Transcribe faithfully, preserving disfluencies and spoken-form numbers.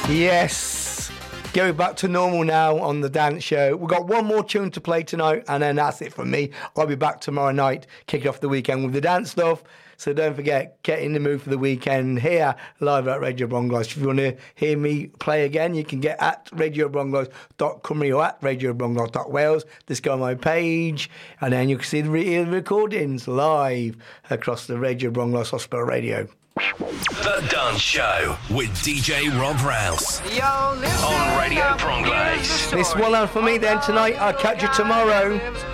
Yes. Go back to normal now on the dance show. We've got one more tune to play tonight, and then that's it from me. I'll be back tomorrow night, kicking off the weekend with the dance stuff. So don't forget, get in the mood for the weekend here, live at Radio Bronglass. If you want to hear me play again, you can get at radio bronglass dot cymru or at radio bronglass dot wales. Just go on my page, and then you can see the re- recordings live across the Radio Bronglass Hospital Radio. The Dance Show with D J Rob Rouse on Radio Bronglass. This one on for me then tonight. I'll catch you tomorrow.